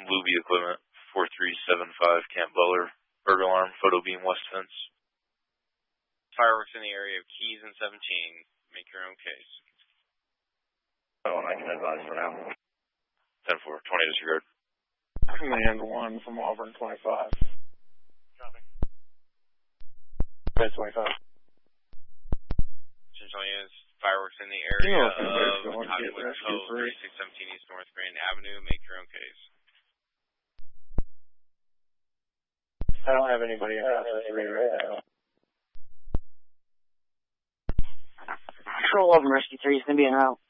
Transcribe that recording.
Luby Equipment, 4375 Camp Butler. Burglar alarm, photo beam, west fence. Fireworks in the area of Keys and 17. Make your own case. Oh, I can advise for now. 10-4, 20 disregard. Command 1 from Auburn 25. Copy. Red 25. Central units, fireworks in the area of Cottonwood Cove, 3617 East North Grand Avenue. Make your own case. I don't have anybody else right now. Control Auburn Rescue 3 is going to be en route.